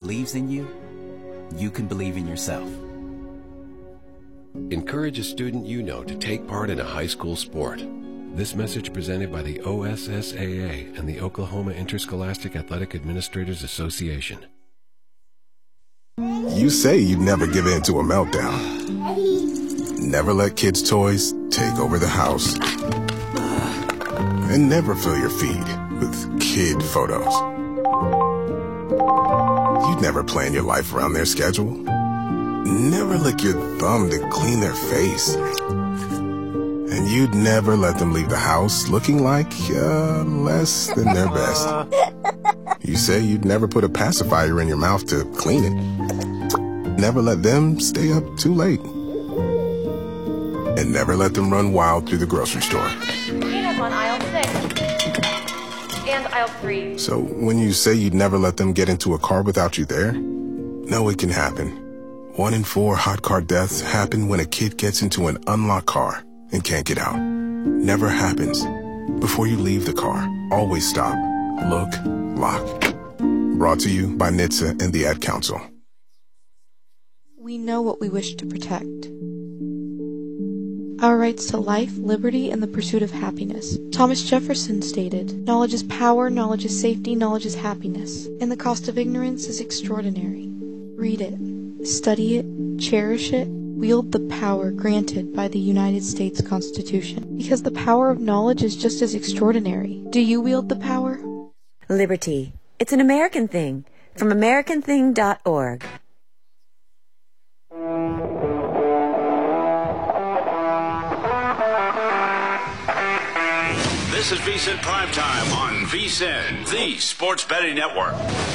believes in you, you can believe in yourself. Encourage a student you know to take part in a high school sport. This message presented by the OSSAA and the Oklahoma Interscholastic Athletic Administrators Association. You say you'd never give in to a meltdown. Never let kids' toys take over the house. And never fill your feed with kid photos. You'd never plan your life around their schedule. Never lick your thumb to clean their face. And you'd never let them leave the house looking like less than their best. You say you'd never put a pacifier in your mouth to clean it. Never let them stay up too late. And never let them run wild through the grocery store. Peanuts on aisle 6 and aisle 3. So when you say you'd never let them get into a car without you there, no, it can happen. 1 in 4 hot car deaths happen when a kid gets into an unlocked car and can't get out. Never happens. Before you leave the car, always stop, look, lock. Brought to you by NHTSA and the Ad Council. We know what we wish to protect. Our rights to life, liberty, and the pursuit of happiness. Thomas Jefferson stated, "Knowledge is power, knowledge is safety, knowledge is happiness, and the cost of ignorance is extraordinary." Read it, study it, cherish it, wield the power granted by the United States Constitution, because the power of knowledge is just as extraordinary. Do you wield the power? Liberty. It's an American thing. From AmericanThing.org. This is VSiN Primetime on VSiN, the Sports Betting Network.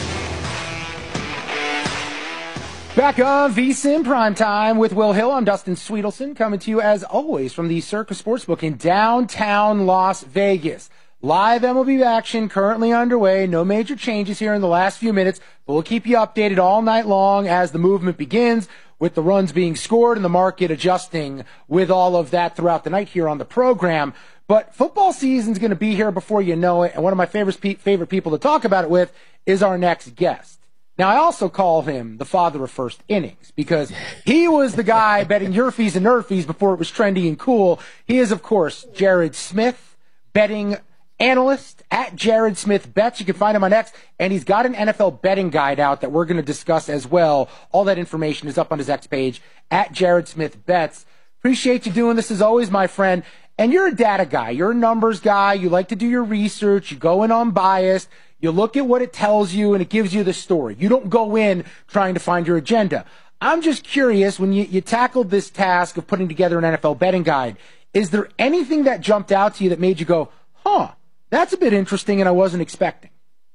Back on VSiN Primetime with Will Hill. I'm Dustin Sweetelson, coming to you as always from the Circa Sportsbook in downtown Las Vegas. Live MLB action currently underway. No major changes here in the last few minutes, but we'll keep you updated all night long as the movement begins, with the runs being scored and the market adjusting with all of that throughout the night here on the program. But football season's going to be here before you know it, and one of my favorite people to talk about it with is our next guest. Now, I also call him the father of first innings because he was the guy betting Yerfies and Nerfies before it was trendy and cool. He is, of course, Jared Smith, betting analyst at Jared Smith Bets. You can find him on X, and he's got an NFL betting guide out that we're going to discuss as well. All that information is up on his X page at Jared Smith Bets. Appreciate you doing this as always, my friend. And you're a data guy. You're a numbers guy. You like to do your research. You go in unbiased. You look at what it tells you, and it gives you the story. You don't go in trying to find your agenda. I'm just curious, when you tackled this task of putting together an NFL betting guide, is there anything that jumped out to you that made you go, that's a bit interesting and I wasn't expecting?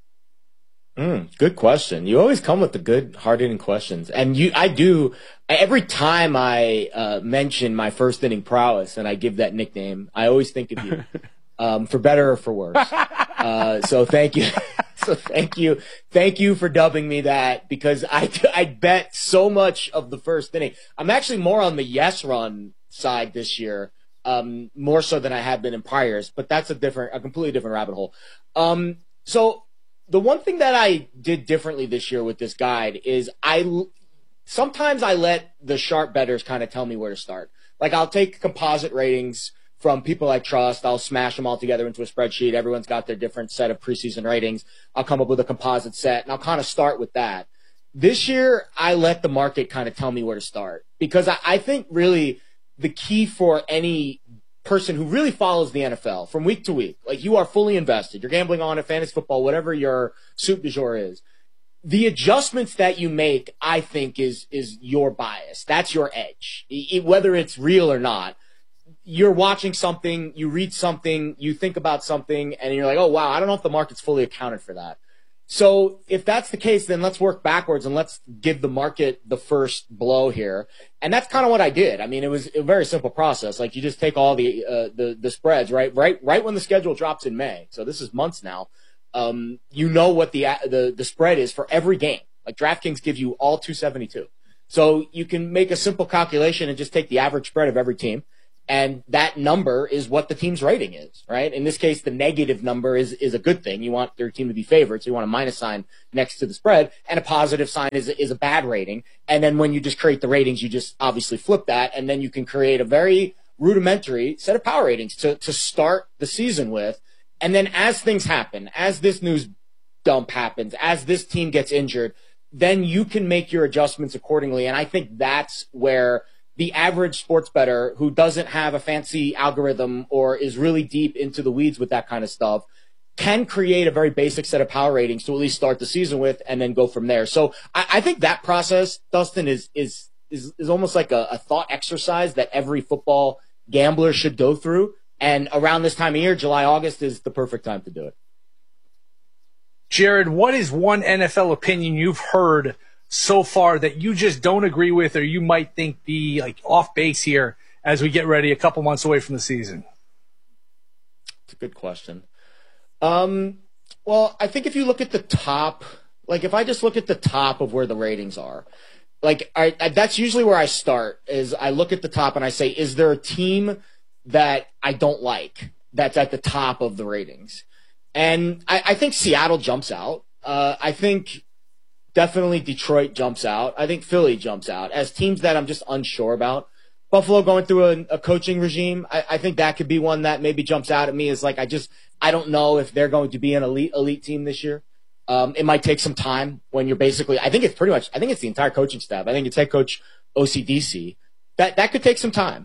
Good question. You always come with the good, hard-hitting questions. And I do, every time I mention my first inning prowess and I give that nickname, I always think of you, for better or for worse. So thank you. Thank you for dubbing me that, because I bet so much of the first inning. I'm actually more on the yes run side this year, more so than I have been in prior years, but that's a completely different rabbit hole. So the one thing that I did differently this year with this guide is sometimes I let the sharp bettors kind of tell me where to start. Like, I'll take composite ratings from people I trust. I'll smash them all together into a spreadsheet. Everyone's got their different set of preseason ratings. I'll come up with a composite set, and I'll kind of start with that. This year, I let the market kind of tell me where to start, because I think really the key for any person who really follows the NFL from week to week, like, you are fully invested, you're gambling on it, fantasy football, whatever your soup du jour is, the adjustments that you make, I think, is your bias. That's your edge. Whether it's real or not, you're watching something, you read something, you think about something, and you're like, oh, wow, I don't know if the market's fully accounted for that. So if that's the case, then let's work backwards and let's give the market the first blow here. And that's kind of what I did. I mean, it was a very simple process. Like, you just take all the spreads, right when the schedule drops in May. So this is months now. You know what the spread is for every game. Like, DraftKings gives you all 272. So you can make a simple calculation and just take the average spread of every team. And that number is what the team's rating is, right? In this case, the negative number is a good thing. You want your team to be favored, so you want a minus sign next to the spread, and a positive sign is a bad rating. And then when you just create the ratings, you just obviously flip that, and then you can create a very rudimentary set of power ratings to start the season with. And then as things happen, as this news dump happens, as this team gets injured, then you can make your adjustments accordingly. And I think that's where the average sports bettor who doesn't have a fancy algorithm or is really deep into the weeds with that kind of stuff can create a very basic set of power ratings to at least start the season with and then go from there. So I think that process, Dustin, is almost like a thought exercise that every football gambler should go through. And around this time of year, July, August, is the perfect time to do it. Jared, what is one NFL opinion you've heard so far that you just don't agree with, or you might think be like off base here as we get ready a couple months away from the season? It's a good question. Well, I think if you look at the top, like if I just look at the top of where the ratings are, like that's usually where I start, is I look at the top and I say, is there a team that I don't like that's at the top of the ratings? And I think Seattle jumps out. I think definitely Detroit jumps out. I think Philly jumps out as teams that I'm just unsure about. Buffalo going through a coaching regime, I think that could be one that maybe jumps out at me, is like I don't know if they're going to be an elite team this year. It might take some time when you're basically, I think it's the entire coaching staff. I think it's head coach OCDC. That could take some time.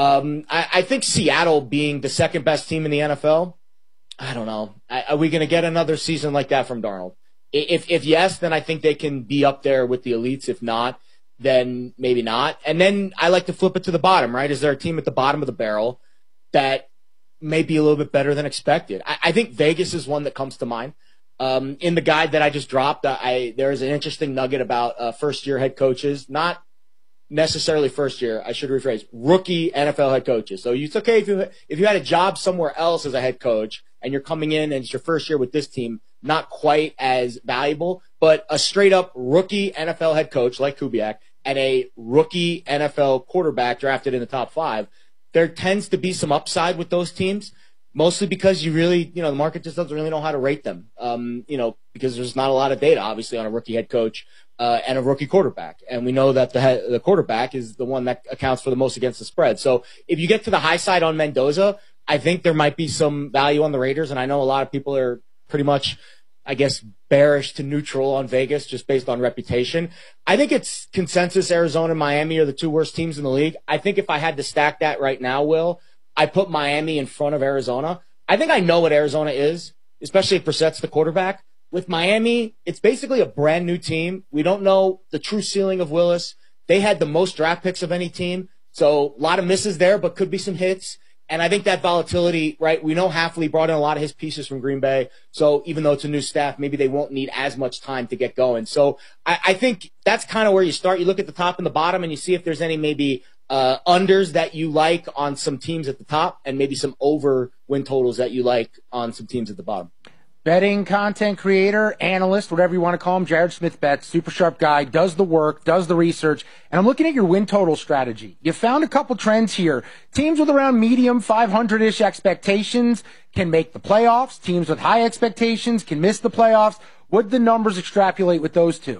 I think Seattle being the second best team in the NFL, I don't know. Are we going to get another season like that from Darnold? If yes, then I think they can be up there with the elites. If not, then maybe not. And then I like to flip it to the bottom, right? Is there a team at the bottom of the barrel that may be a little bit better than expected? I think Vegas is one that comes to mind. In the guide that I just dropped, there is an interesting nugget about first-year head coaches, not necessarily first year, I should rephrase, rookie NFL head coaches. So it's okay if you had a job somewhere else as a head coach and you're coming in and it's your first year with this team, not quite as valuable, but a straight up rookie NFL head coach like Kubiak and a rookie NFL quarterback drafted in the top 5, there tends to be some upside with those teams, mostly because the market just doesn't really know how to rate them. Because there's not a lot of data, obviously, on a rookie head coach and a rookie quarterback. And we know that the quarterback is the one that accounts for the most against the spread. So if you get to the high side on Mendoza, I think there might be some value on the Raiders. And I know a lot of people are pretty much, I guess, bearish to neutral on Vegas just based on reputation. I think it's consensus Arizona and Miami are the 2 worst teams in the league. I think if I had to stack that right now, Will, I put Miami in front of Arizona. I think I know what Arizona is, especially if Brissett's the quarterback. With Miami, it's basically a brand new team. We don't know the true ceiling of Willis. They had the most draft picks of any team. So a lot of misses there, but could be some hits. And I think that volatility, right? We know Hafley brought in a lot of his pieces from Green Bay. So even though it's a new staff, maybe they won't need as much time to get going. So I think that's kind of where you start. You look at the top and the bottom and you see if there's any maybe unders that you like on some teams at the top and maybe some over win totals that you like on some teams at the bottom. Betting content creator, analyst, whatever you want to call him, Jared Smith Betts, super sharp guy, does the work, does the research. And I'm looking at your win total strategy. You found a couple trends here. Teams with around medium 500-ish expectations can make the playoffs. Teams with high expectations can miss the playoffs. Would the numbers extrapolate with those two?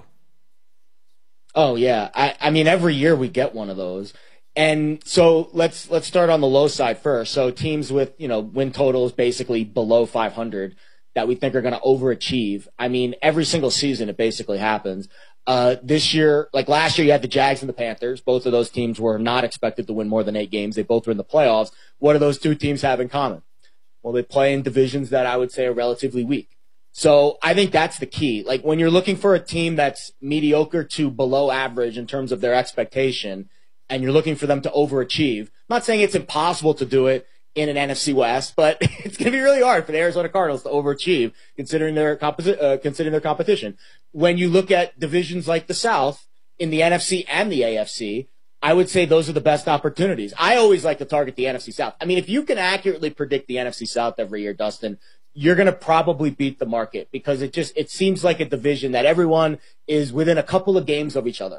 Oh, yeah. I mean, every year we get one of those. And so let's start on the low side first. So teams with, win totals basically below 500 that we think are going to overachieve. I mean, every single season it basically happens. This year, like last year, you had the Jags and the Panthers. Both of those teams were not expected to win more than 8 games. They both were in the playoffs. What do those 2 teams have in common? Well, they play in divisions that I would say are relatively weak. So I think that's the key. Like when you're looking for a team that's mediocre to below average in terms of their expectation, and you're looking for them to overachieve, I'm not saying it's impossible to do it in an NFC West, but it's going to be really hard for the Arizona Cardinals to overachieve considering their competition. When you look at divisions like the South in the NFC and the AFC, I would say those are the best opportunities. I always like to target the NFC South. I mean, if you can accurately predict the NFC South every year, Dustin, you're going to probably beat the market because it seems like a division that everyone is within a couple of games of each other.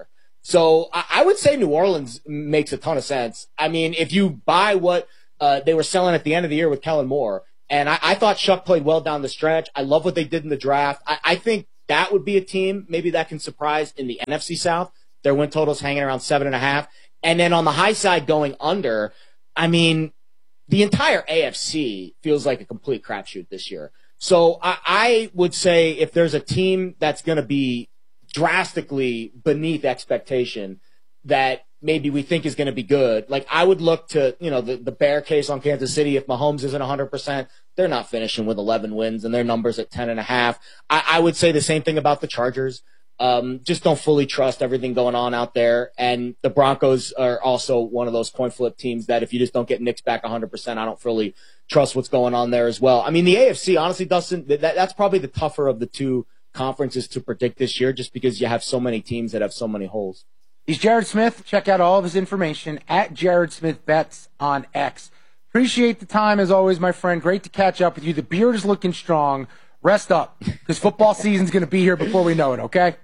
So I would say New Orleans makes a ton of sense. I mean, if you buy what they were selling at the end of the year with Kellen Moore, and I thought Shuck played well down the stretch. I love what they did in the draft. I think that would be a team maybe that can surprise in the NFC South. Their win total's hanging around 7.5. And then on the high side going under, I mean, the entire AFC feels like a complete crapshoot this year. So I would say if there's a team that's going to be drastically beneath expectation that maybe we think is going to be good, like I would look to, the bear case on Kansas City. If Mahomes isn't 100%, they're not finishing with 11 wins and their numbers at 10.5. I would say the same thing about the Chargers. Just don't fully trust everything going on out there. And the Broncos are also one of those coin flip teams that if you just don't get Knicks back 100%, I don't fully trust what's going on there as well. I mean, the AFC, honestly, Dustin, that's probably the tougher of the two conferences to predict this year just because you have so many teams that have so many holes. He's Jared Smith. Check out all of his information at Jared Smith Bets on X. Appreciate the time as always, my friend. Great to catch up with you. The beard is looking strong. Rest up because football season's going to be here before we know it, okay?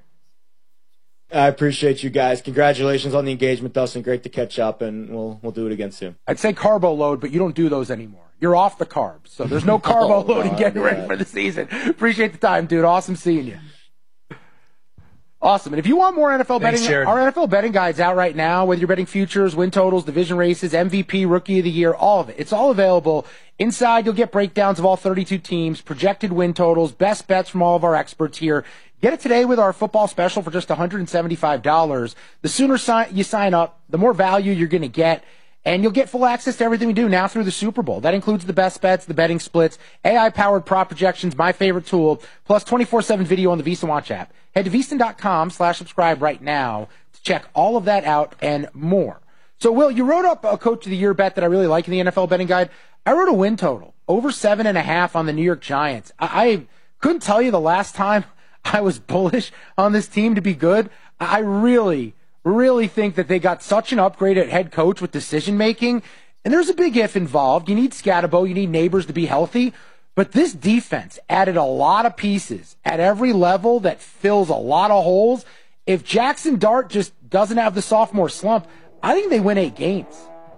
I appreciate you guys. Congratulations on the engagement, Dustin. Great to catch up, and we'll do it again soon. I'd say carbo load, but you don't do those anymore. You're off the carbs, so there's no carbo loading getting ready for the season. Appreciate the time, dude. Awesome seeing you. Awesome. And if you want more NFL betting, our NFL betting guide's out right now, whether you're betting futures, win totals, division races, MVP, rookie of the year, all of it. It's all available. Inside, you'll get breakdowns of all 32 teams, projected win totals, best bets from all of our experts here. Get it today with our football special for just $175. The sooner you sign up, the more value you're going to get. And you'll get full access to everything we do now through the Super Bowl. That includes the best bets, the betting splits, AI-powered prop projections, my favorite tool, plus 24/7 video on the VSiN Watch app. Head to VSiN.com/subscribe right now to check all of that out and more. So, Will, you wrote up a Coach of the Year bet that I really like in the NFL betting guide. I wrote a win total, over 7.5 on the New York Giants. I couldn't tell you the last time I was bullish on this team to be good. I really think that they got such an upgrade at head coach with decision making. And there's a big if involved. You need Scatabo, you need Neighbors to be healthy. But this defense added a lot of pieces at every level that fills a lot of holes. If Jackson Dart just doesn't have the sophomore slump, I think they win 8 games.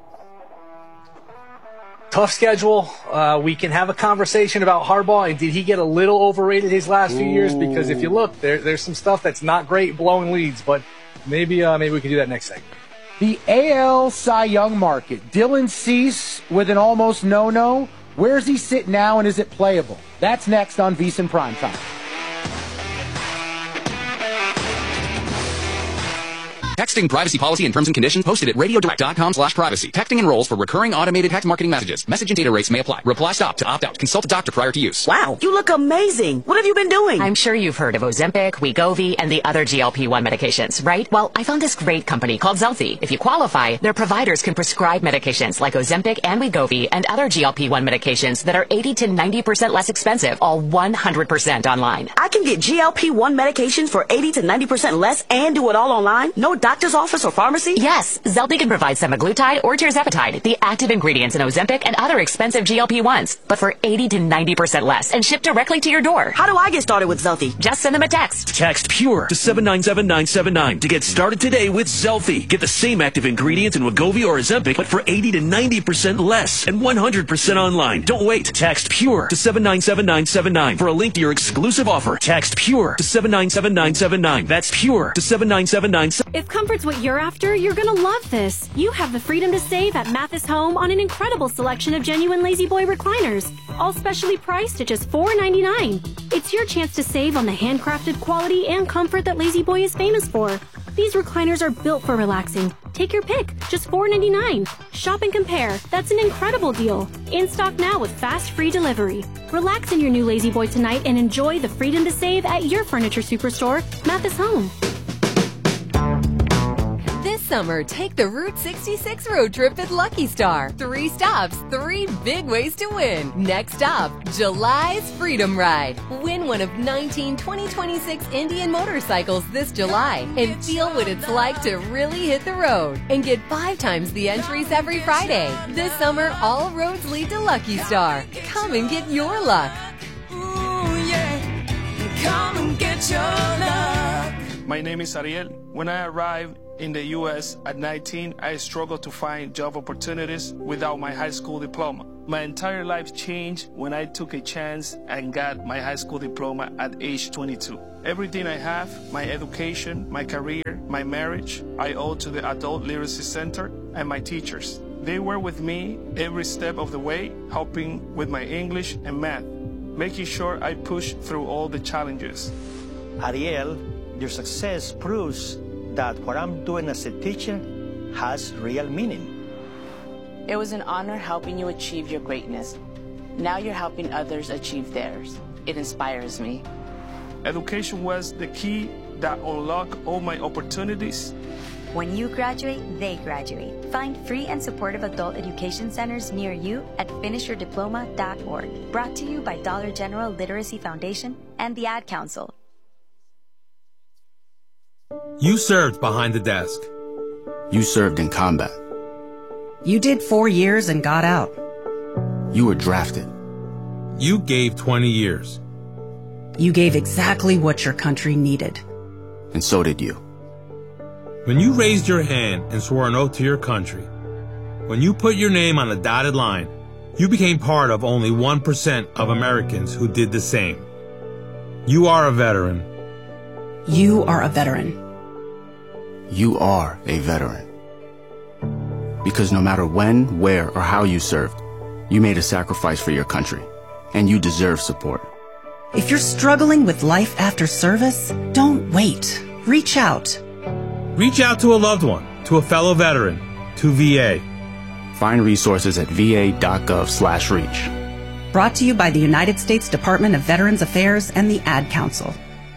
Tough schedule. We can have a conversation about Harbaugh, and did he get a little overrated his last few years? Because if you look, there's some stuff that's not great blowing leads, but maybe we can do that next segment. The AL Cy Young market. Dylan Cease with an almost no-no. Where's he sit now, and is it playable? That's next on VSiN Primetime. Texting privacy policy and terms and conditions posted at radiodirect.com/privacy. Texting enrolls for recurring automated text marketing messages. Message and data rates may apply. Reply stop to opt out. Consult a doctor prior to use. Wow, you look amazing. What have you been doing? I'm sure you've heard of Ozempic, Wegovy, and the other GLP-1 medications, right? Well, I found this great company called Zelfie. If you qualify, their providers can prescribe medications like Ozempic and Wegovy and other GLP-1 medications that are 80 to 90% less expensive, all 100% online. I can get GLP-1 medications for 80 to 90% less and do it all online? No doctor's office or pharmacy? Yes, Zelfie can provide semaglutide or tirzepatide, the active ingredients in Ozempic and other expensive GLP-1s, but for 80 to 90% less and shipped directly to your door. How do I get started with Zelfie? Just send them a text. Text PURE to 797-979 to get started today with Zelfie. Get the same active ingredients in Wegovy or Ozempic, but for 80 to 90% less and 100% online. Don't wait. Text PURE to 797-979 for a link to your exclusive offer. Text PURE to 797-979. That's PURE to 797-979. If comfort's what you're after, you're gonna love this. You have the freedom to save at Mathis Home on an incredible selection of genuine Lazy Boy recliners, all specially priced at just $4.99. It's your chance to save on the handcrafted quality and comfort that Lazy Boy is famous for. These recliners are built for relaxing. Take your pick, just $4.99. Shop and compare. That's an incredible deal. In stock now with fast free delivery. Relax in your new Lazy Boy tonight and enjoy the freedom to save at your furniture superstore, Mathis Home. This summer, take the Route 66 road trip at Lucky Star. 3 stops, 3 big ways to win. Next stop, July's Freedom Ride. Win one of 19 2026 Indian motorcycles this July and feel what it's like to really hit the road. And get 5 times the entries every Friday. This summer, all roads lead to Lucky Star. Come and get your luck. Ooh, yeah. Come and get your luck. My name is Ariel. When I arrived, In the U.S., at 19, I struggled to find job opportunities without my high school diploma. My entire life changed when I took a chance and got my high school diploma at age 22. Everything I have, my education, my career, my marriage, I owe to the Adult Literacy Center and my teachers. They were with me every step of the way, helping with my English and math, making sure I pushed through all the challenges. Ariel, your success proves that what I'm doing as a teacher has real meaning. It was an honor helping you achieve your greatness. Now you're helping others achieve theirs. It inspires me. Education was the key that unlocked all my opportunities. When you graduate, they graduate. Find free and supportive adult education centers near you at finishyourdiploma.org. Brought to you by Dollar General Literacy Foundation and the Ad Council. You served behind the desk. You served in combat. You did 4 years and got out. You were drafted. You gave 20 years. You gave exactly what your country needed. And so did you. When you raised your hand and swore an oath to your country, when you put your name on a dotted line, you became part of only 1% of Americans who did the same. You are a veteran. You are a veteran. You are a veteran. Because no matter when, where, or how you served, you made a sacrifice for your country, and you deserve support. If you're struggling with life after service, don't wait. Reach out. Reach out to a loved one, to a fellow veteran, to VA. Find resources at va.gov/reach. Brought to you by the United States Department of Veterans Affairs and the Ad Council.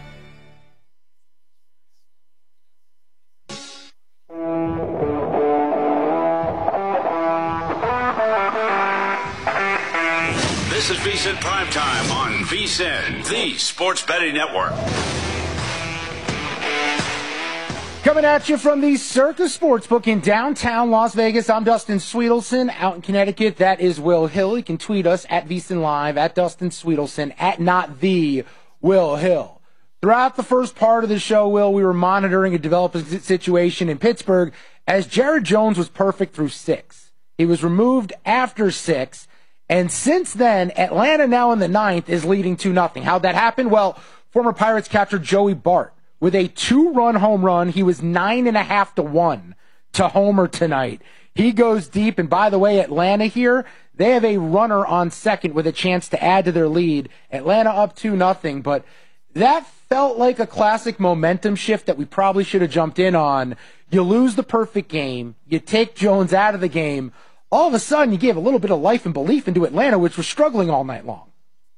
This is VSiN Primetime on VSiN, the Sports Betting Network. Coming at you from the Circus Sportsbook in downtown Las Vegas, I'm Dustin Sweetelson. Out in Connecticut, that is Will Hill. You can tweet us at VSiN Live, at Dustin Sweetelson, at not the Will Hill. Throughout the first part of the show, Will, we were monitoring a developing situation in Pittsburgh as Jared Jones was perfect through 6. He was removed after 6. And since then, Atlanta now in the 9th is leading 2-0. How'd that happen? Well, former Pirates catcher Joey Bart with a 2-run home run. He was 9.5 to 1 to homer tonight. He goes deep. And by the way, Atlanta here, they have a runner on second with a chance to add to their lead. Atlanta up 2-0. But that felt like a classic momentum shift that we probably should have jumped in on. You lose the perfect game. You take Jones out of the game. All of a sudden, you gave a little bit of life and belief into Atlanta, which was struggling all night long.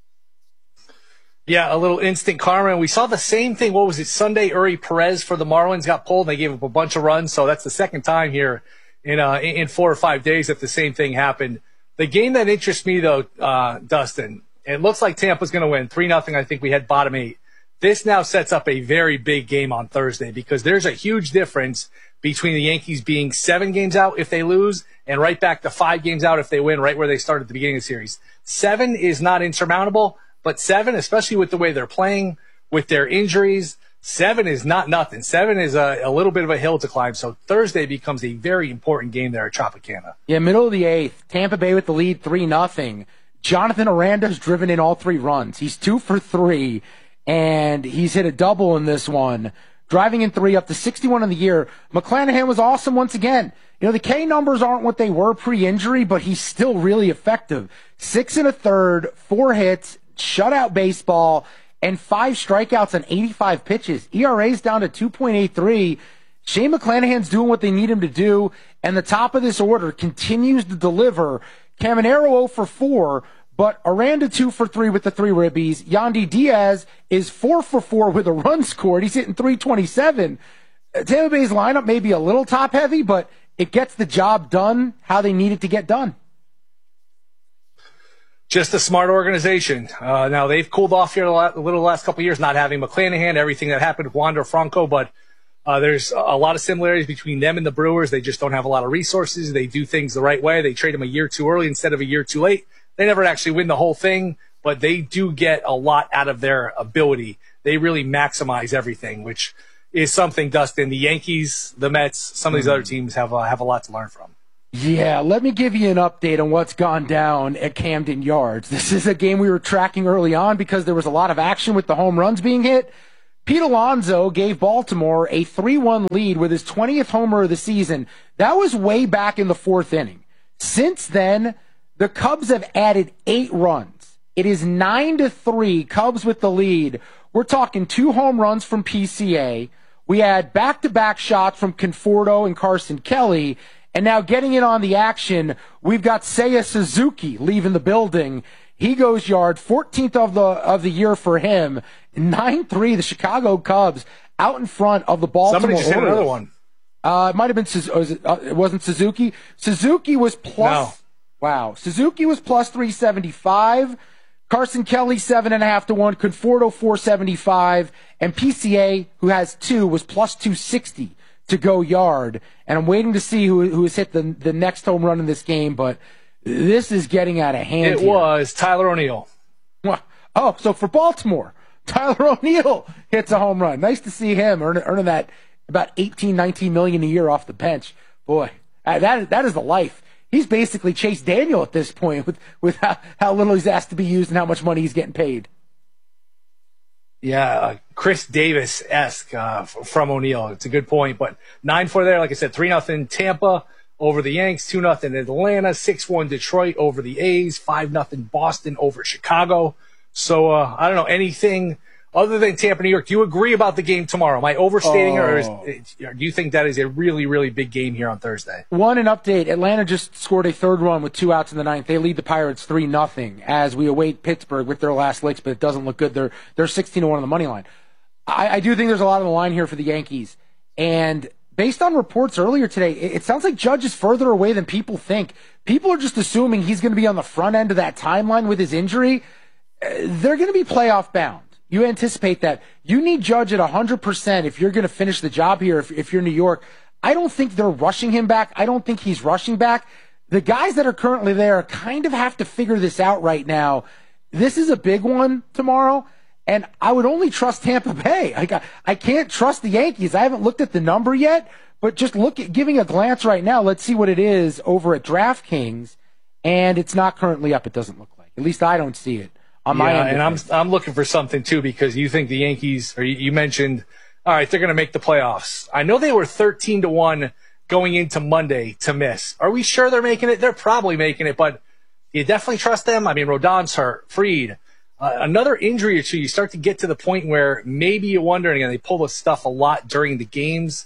Yeah, a little instant karma. And we saw the same thing. What was it? Sunday, Uri Perez for the Marlins got pulled. They gave up a bunch of runs. So that's the second time here in 4 or 5 days that the same thing happened. The game that interests me, though, Dustin, it looks like Tampa's going to win 3-0. I think we had bottom 8. This now sets up a very big game on Thursday because there's a huge difference between the Yankees being 7 games out if they lose and right back to 5 games out if they win, right where they started at the beginning of the series. 7 is not insurmountable, but 7, especially with the way they're playing, with their injuries, 7 is not nothing. 7 is a little bit of a hill to climb. So Thursday becomes a very important game there at Tropicana. Yeah, middle of the 8th, Tampa Bay with the lead 3-0. Jonathan Aranda's driven in all 3 runs. He's 2 for 3, and he's hit a double in this one. Driving in 3 up to 61 in the year. McClanahan was awesome once again. You know, the K numbers aren't what they were pre-injury, but he's still really effective. 6 1/3, 4 hits, shutout baseball, and 5 strikeouts on 85 pitches. ERA's down to 2.83. Shane McClanahan's doing what they need him to do, and the top of this order continues to deliver. Caminero 0 for 4, but Aranda 2 for 3 with the 3 ribbies. Yandy Diaz is 4 for 4 with a run scored. He's hitting .327. Tampa Bay's lineup may be a little top heavy, but it gets the job done how they need it to get done. Just a smart organization. Now, they've cooled off here a little the last couple of years, not having McClanahan, everything that happened with Wander Franco, but there's a lot of similarities between them and the Brewers. They just don't have a lot of resources. They do things the right way. They trade them a year too early instead of a year too late. They never actually win the whole thing, but they do get a lot out of their ability. They really maximize everything, which is something, Dustin, the Yankees, the Mets, some of these other teams have a lot to learn from. Yeah, let me give you an update on what's gone down at Camden Yards. This is a game we were tracking early on because there was a lot of action with the home runs being hit. Pete Alonso gave Baltimore a 3-1 lead with his 20th homer of the season. That was way back in the 4th inning. Since then, the Cubs have added 8 runs. It is 9-3, Cubs with the lead. We're talking 2 home runs from PCA. We had back-to-back shots from Conforto and Carson Kelly. And now getting in on the action, we've got Seiya Suzuki leaving the building. He goes yard, 14th of the year for him. 9-3, the Chicago Cubs out in front of the Baltimore Somebody just hit Orioles. another one. It might have been, it wasn't Suzuki. Suzuki was plus, wow. Suzuki was plus 375. Carson Kelly, 7.5 to 1. Conforto, 475. And PCA, who has 2, was plus 260 to go yard. And I'm waiting to see who has hit the next home run in this game, but this is getting out of hand. It was Tyler O'Neill. Oh, so for Baltimore, Tyler O'Neill hits a home run. Nice to see him earning that about $18-19 million a year off the bench. Boy, that is the life. He's basically Chase Daniel at this point with how little he's asked to be used and how much money he's getting paid. Yeah, Chris Davis-esque from O'Neill. It's a good point. But 9-4 there, like I said, 3-0 Tampa over the Yanks, 2-0 Atlanta, 6-1 Detroit over the A's, 5-0 Boston over Chicago. So I don't know, anything other than Tampa, New York. Do you agree about the game tomorrow? Am I overstating it, or do you think that is a really, really big game here on Thursday? An update. Atlanta just scored a 3rd run with 2 outs in the 9th. They lead the Pirates 3-0 as we await Pittsburgh with their last licks, but it doesn't look good. They're 16-1 on the money line. I do think there's a lot on the line here for the Yankees. And based on reports earlier today, it sounds like Judge is further away than people think. People are just assuming he's going to be on the front end of that timeline with his injury. They're going to be playoff bound. You anticipate that. You need Judge at 100% if you're going to finish the job here, if you're New York. I don't think they're rushing him back. I don't think he's rushing back. The guys that are currently there kind of have to figure this out right now. This is a big one tomorrow, and I would only trust Tampa Bay. I can't trust the Yankees. I haven't looked at the number yet, but just giving a glance right now, let's see what it is over at DraftKings, and it's not currently up, it doesn't look like. At least I don't see it. And I'm looking for something too, because you think the Yankees, or you mentioned, all right, they're going to make the playoffs. I know they were 13-1 going into Monday to miss. Are we sure they're making it? They're probably making it, but you definitely trust them. I mean, Rodon's hurt, Fried, another injury or two. You start to get to the point where maybe you're wondering, and they pull this stuff a lot during the games.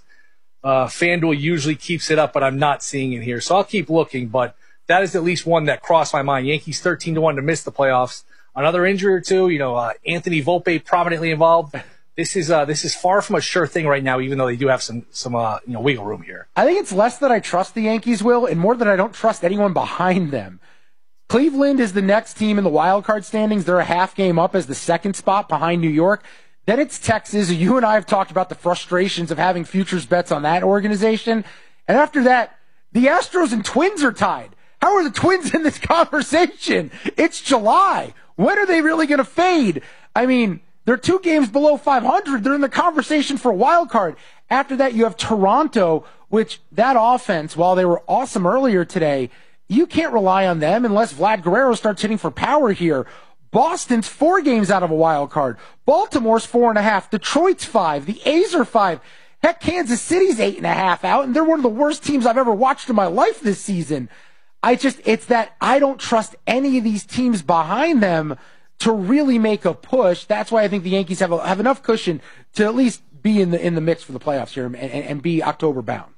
FanDuel usually keeps it up, but I'm not seeing it here, so I'll keep looking. But that is at least one that crossed my mind. Yankees 13-1 to miss the playoffs. Another injury or two, Anthony Volpe prominently involved. This is far from a sure thing right now, even though they do have some wiggle room here. I think it's less that I trust the Yankees, Will, and more that I don't trust anyone behind them. Cleveland is the next team in the wild card standings. They're a half game up as the 2nd spot behind New York. Then it's Texas. You and I have talked about the frustrations of having futures bets on that organization. And after that, the Astros and Twins are tied. How are the Twins in this conversation? It's July. When are they really going to fade? I mean, they're 2 games below 500. They're in the conversation for a wild card. After that, you have Toronto, which that offense, while they were awesome earlier today, you can't rely on them unless Vlad Guerrero starts hitting for power here. Boston's 4 games out of a wild card. Baltimore's 4.5. Detroit's 5. The A's are 5. Heck, Kansas City's 8.5 out, and they're one of the worst teams I've ever watched in my life this season. It's that I don't trust any of these teams behind them to really make a push. That's why I think the Yankees have enough cushion to at least be in the mix for the playoffs here and be October bound.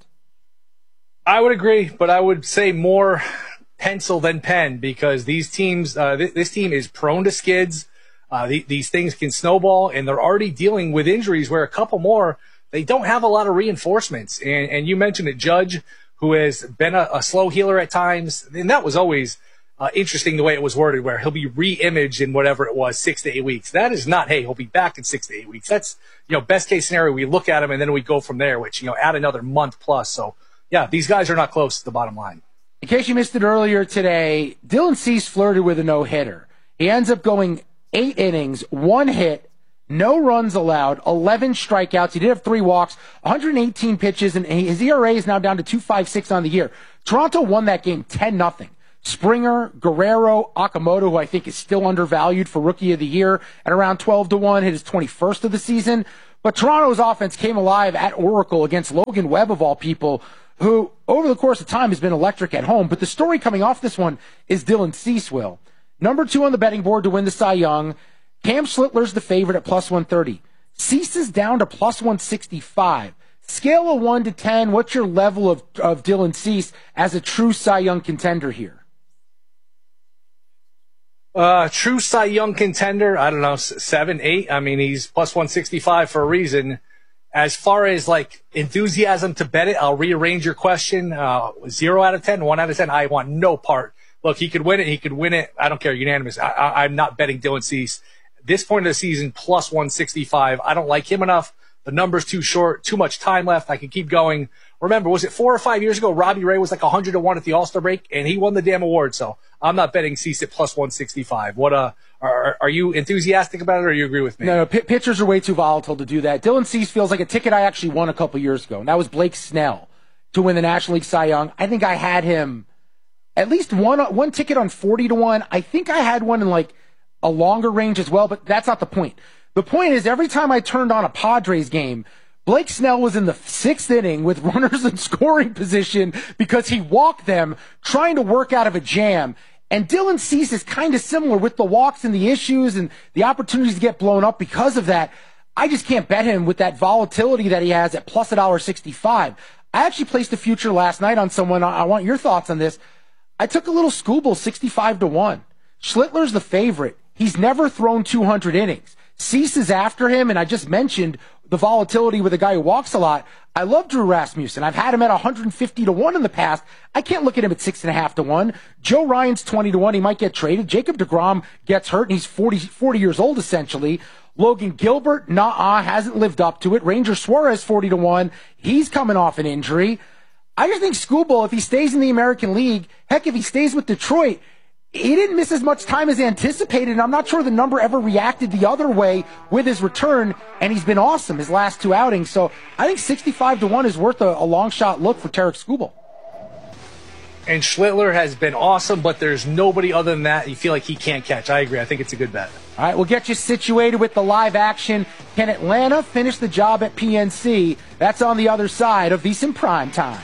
I would agree, but I would say more pencil than pen, because these teams, this team is prone to skids. These things can snowball, and they're already dealing with injuries where a couple more, they don't have a lot of reinforcements. And you mentioned it, Judge, who has been a slow healer at times. And that was always interesting the way it was worded, where he'll be re-imaged in whatever it was, 6 to 8 weeks. That is not, hey, he'll be back in 6 to 8 weeks. That's, best case scenario. We look at him and then we go from there, which, add another month plus. So, yeah, these guys are not close to the bottom line. In case you missed it earlier today, Dylan Cease flirted with a no-hitter. He ends up going 8 innings, 1 hit, no runs allowed, 11 strikeouts. He did have 3 walks, 118 pitches, and his ERA is now down to 2.56 on the year. Toronto won that game 10-0. Springer, Guerrero, Okamoto, who I think is still undervalued for Rookie of the Year at around 12-1, hit his 21st of the season. But Toronto's offense came alive at Oracle against Logan Webb, of all people, who over the course of time has been electric at home. But the story coming off this one is Dylan Cease, Will. Number 2 on the betting board to win the Cy Young. Cam Schlittler's the favorite at plus 130. Cease is down to plus 165. Scale of 1 to 10, what's your level of Dylan Cease as a true Cy Young contender here? True Cy Young contender, I don't know, 7, 8. I mean, he's plus 165 for a reason. As far as like enthusiasm to bet it, I'll rearrange your question. 0 out of 10, 1 out of 10. I want no part. Look, he could win it. He could win it. I don't care. Unanimous. I'm not betting Dylan Cease. This point of the season, plus 165. I don't like him enough. The number's too short. Too much time left. I can keep going. Remember, was it 4 or 5 years ago? Robbie Ray was like 100-1 at the All-Star break, and he won the damn award. So I'm not betting Cease at plus 165. What are you enthusiastic about it, or you agree with me? No, pitchers are way too volatile to do that. Dylan Cease feels like a ticket I actually won a couple years ago, and that was Blake Snell to win the National League Cy Young. I think I had him at least one ticket on 40-1. I think I had one in like a longer range as well, but that's not the point. The point is, every time I turned on a Padres game, Blake Snell was in the 6th inning with runners in scoring position because he walked them trying to work out of a jam. And Dylan Cease is kind of similar with the walks and the issues and the opportunities to get blown up because of that. I just can't bet him with that volatility that he has at plus $1.65. I actually placed a future last night on someone. I want your thoughts on this. I took a little Scooble 65-1. Schlittler's the favorite. He's never thrown 200 innings. Cease is after him, and I just mentioned the volatility with a guy who walks a lot. I love Drew Rasmussen. I've had him at 150-1 in the past. I can't look at him at 6.5-1. Joe Ryan's 20-1. He might get traded. Jacob deGrom gets hurt, and he's 40 years old, essentially. Logan Gilbert, hasn't lived up to it. Ranger Suarez, 40-1. He's coming off an injury. I just think Scooble, if he stays in the American League, heck, if he stays with Detroit, he didn't miss as much time as anticipated, and I'm not sure the number ever reacted the other way with his return, and he's been awesome his last 2 outings. So I think 65-1 is worth a long shot look for Tarek Scooble. And Schlittler has been awesome, but there's nobody other than that you feel like he can't catch. I agree. I think it's a good bet. All right, we'll get you situated with the live action. Can Atlanta finish the job at PNC? That's on the other side of VSiN Prime Time.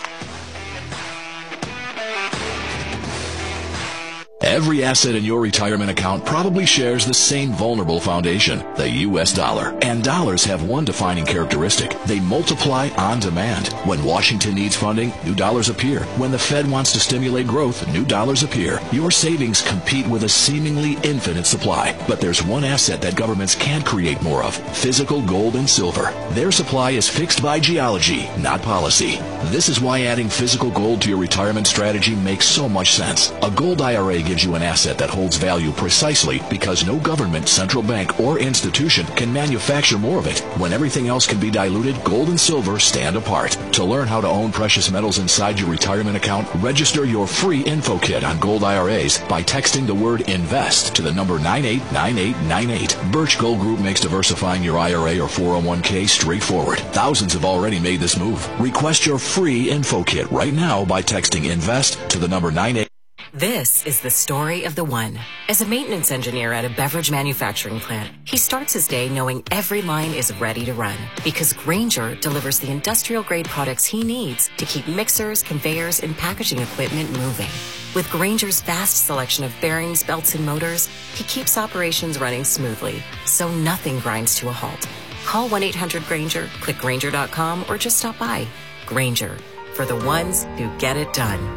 Every asset in your retirement account probably shares the same vulnerable foundation, the U.S. dollar. And dollars have one defining characteristic. They multiply on demand. When Washington needs funding, new dollars appear. When the Fed wants to stimulate growth, new dollars appear. Your savings compete with a seemingly infinite supply. But there's one asset that governments can't create more of: physical gold and silver. Their supply is fixed by geology, not policy. This is why adding physical gold to your retirement strategy makes so much sense. A gold IRA gives you an asset that holds value precisely because no government, central bank, or institution can manufacture more of it. When everything else can be diluted, gold and silver stand apart. To learn how to own precious metals inside your retirement account, register your free info kit on gold IRAs by texting the word INVEST to the number 989898. Birch Gold Group makes diversifying your IRA or 401k straightforward. Thousands have already made this move. Request your free info kit right now by texting INVEST to the number 98. This is the story of the one. As a maintenance engineer at a beverage manufacturing plant, he starts his day knowing every line is ready to run because Grainger delivers the industrial-grade products he needs to keep mixers, conveyors, and packaging equipment moving. With Grainger's vast selection of bearings, belts, and motors, he keeps operations running smoothly, so nothing grinds to a halt. Call 1-800-GRAINGER, click Grainger.com, or just stop by. Grainger, for the ones who get it done.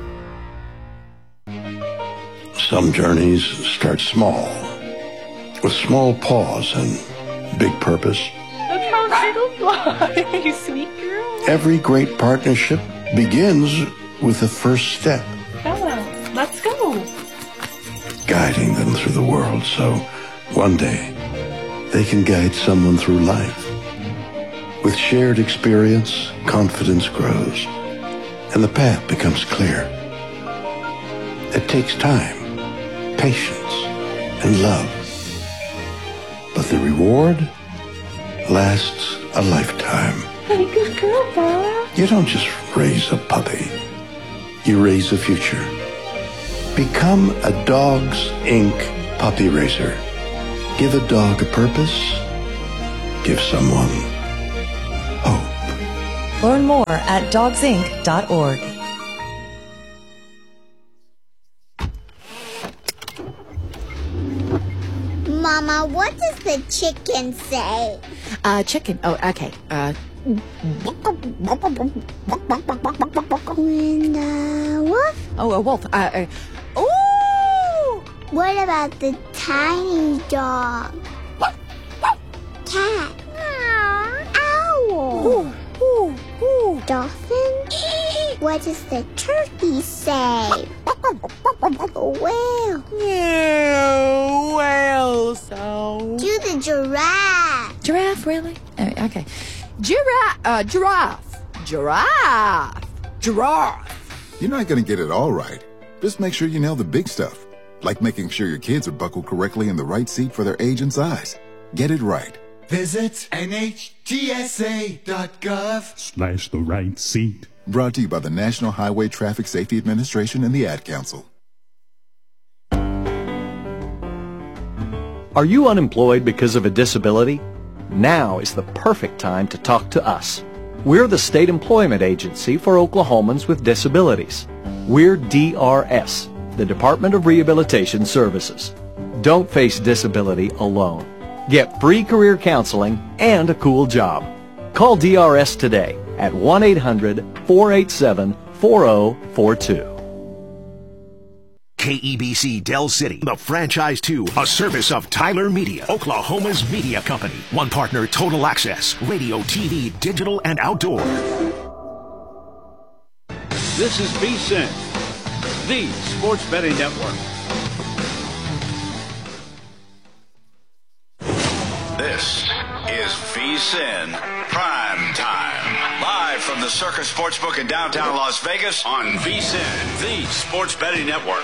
Some journeys start small, with small pause and big purpose. That's how Skittles fly, you sweet girl. Every great partnership begins with the first step. Bella, let's go. Guiding them through the world so one day they can guide someone through life. With shared experience, confidence grows, and the path becomes clear. It takes time, patience, and love. but the reward lasts a lifetime. Hey, good girl, Bob. You don't just raise a puppy. You raise a future. Become a Dogs Inc. puppy raiser. Give a dog a purpose. Give someone hope. Learn more at dogsinc.org. Mama, what does the chicken say? Chicken. Oh, okay. When the wolf? Oh, a wolf. Ooh! What about the tiny dog? Cat? Owl? Dolphin? What does the turkey say? Whale? Whale sound. Do the giraffe. Giraffe, really? Okay. Giraffe. Giraffe. You're not going to get it all right. Just make sure you nail the big stuff, like making sure your kids are buckled correctly in the right seat for their age and size. Get it right. Visit NHTSA.gov/the right seat. Brought to you by the National Highway Traffic Safety Administration and the Ad Council. Are you unemployed because of a disability? Now is the perfect time to talk to us. We're the state employment agency for Oklahomans with disabilities. We're DRS, the Department of Rehabilitation Services. Don't face disability alone. Get free career counseling and a cool job. Call DRS today at 1-800-487-4042. KEBC Del City, the Franchise 2, a service of Tyler Media, Oklahoma's media company. One partner, Total Access, radio, TV, digital, and outdoor. This is VSiN, the Sports Betting Network. This is VSiN Prime Time. Live from the Circus Sportsbook in downtown Las Vegas on VSiN, the Sports Betting Network.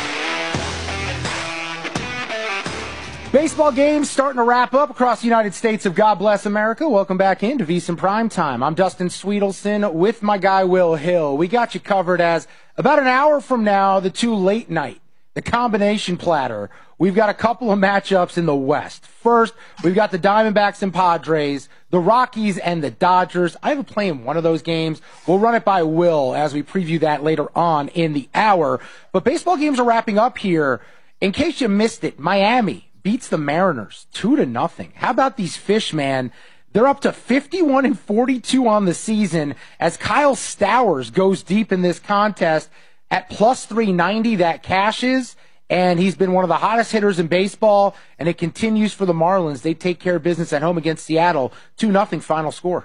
Baseball games starting to wrap up across the United States of God Bless America. Welcome back into VSiN Prime Time. I'm Dustin Sweetelson with my guy Will Hill. We got you covered as about an hour from now, the two late night, the combination platter. We've got a couple of matchups in the West. First, we've got the Diamondbacks and Padres, the Rockies and the Dodgers. I have a play in one of those games. We'll run it by Will as we preview that later on in the hour. But baseball games are wrapping up here. In case you missed it, Miami beats the Mariners 2-0. How about these fish, man? They're up to 51-42 on the season as Kyle Stowers goes deep in this contest at plus 390. That cashes, and he's been one of the hottest hitters in baseball, and it continues for the Marlins. They take care of business at home against Seattle. 2-0 final score.